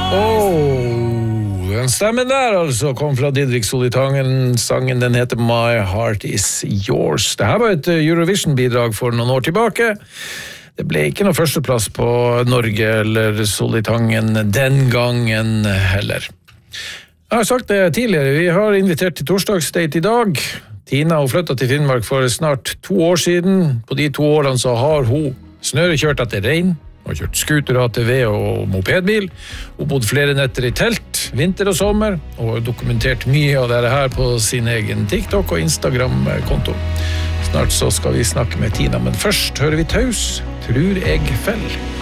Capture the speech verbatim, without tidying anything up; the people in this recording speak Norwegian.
Oh, den stemmen der altså kom fra Didrik Solitangen. Sangen den heter My Heart Is Yours. Det her var et Eurovision-bidrag for noen år tilbake. Det ble ikke noe førsteplass på Norge eller Solitangen den gangen heller. Jeg har sagt det tidligere, vi har invitert til torsdagsdate i dag. Tina har flyttet til Finnmark for snart to år siden. På de to årene så har hun snørekjørt etter regn. Hun har kjørt scooter, A T V og mopedbil. Hun bodde flere netter i telt, vinter og sommer, og har dokumentert mye av dette her på sin egen TikTok- og Instagram-konto. Snart så skal vi snakke med Tina, men først hører vi taus, tror jeg fell.